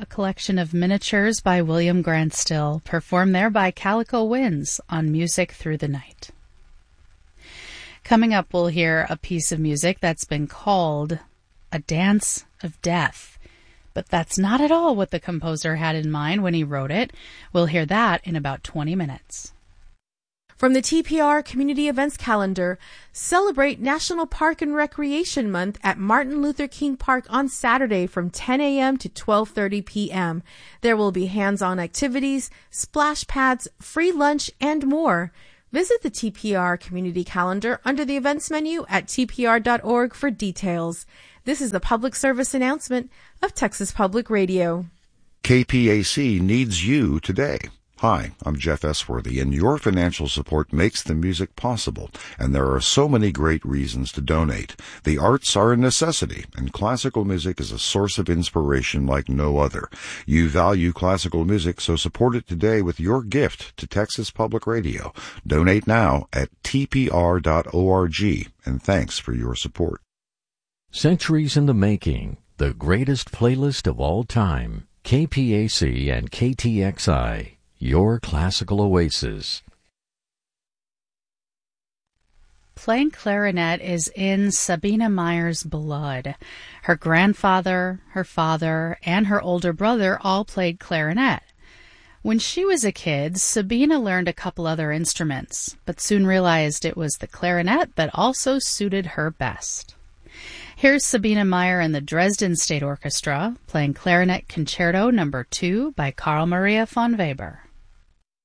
collection of miniatures by William Grant Still, performed there by Calico Winds on Music Through the Night. Coming up, we'll hear a piece of music that's been called A Dance of Death. But that's not at all what the composer had in mind when he wrote it. We'll hear that in about 20 minutes. From the TPR Community Events Calendar, celebrate National Park and Recreation Month at Martin Luther King Park on Saturday from 10 a.m. to 12:30 p.m. There will be hands-on activities, splash pads, free lunch, and more. Visit the TPR Community Calendar under the events menu at tpr.org for details. This is a public service announcement of Texas Public Radio. KPAC needs you today. Hi, I'm Jeff Esworthy, and your financial support makes the music possible, and there are so many great reasons to donate. The arts are a necessity, and classical music is a source of inspiration like no other. You value classical music, so support it today with your gift to Texas Public Radio. Donate now at tpr.org, and thanks for your support. Centuries in the Making, the greatest playlist of all time. KPAC and KTXI. Your classical oasis. Playing clarinet is in Sabina Meyer's blood. Her grandfather, her father, and her older brother all played clarinet. When she was a kid, Sabina learned a couple other instruments, but soon realized it was the clarinet that also suited her best. Here's Sabina Meyer and the Dresden State Orchestra playing Clarinet Concerto No. 2 by Carl Maria von Weber.